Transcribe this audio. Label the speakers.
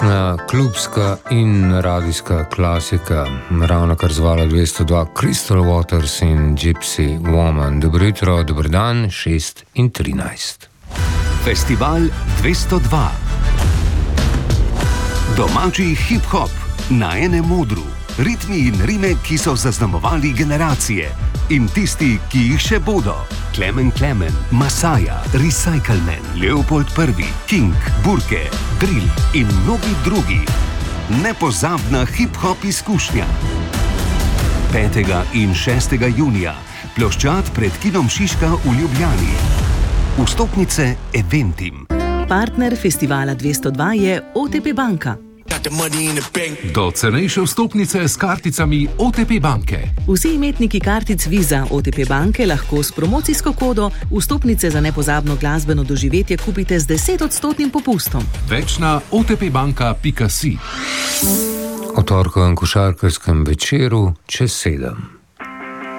Speaker 1: Klubska in radijska klasika, ravno kar zvala 202, Crystal Waters in Gypsy Woman. Dobro jutro, dober dan, 6:13.
Speaker 2: Festival 202. Domači hip-hop na enem odru. Ritmi in rime, ki so zaznamovali generacije. In tisti, ki jih še bodo. Klemen, Masaja, Recycleman, Leopold I, King, Burke, Drill in mnogi drugi. Nepozabna hip-hop izkušnja. 5. in 6. junija. Ploščad pred kinom Šiška v Ljubljani. Vstopnice Eventim.
Speaker 3: Partner festivala 202 je OTP Banka.
Speaker 4: Do cenejše vstopnice s karticami OTP banke.
Speaker 3: Vsi imetniki kartic Visa OTP banke lahko s promocijsko kodo vstopnice za nepozabno glasbeno doživetje kupite z 10% popustom.
Speaker 4: Več na otpbanka.si.
Speaker 1: O torkovem košarkarskem večeru čez 7.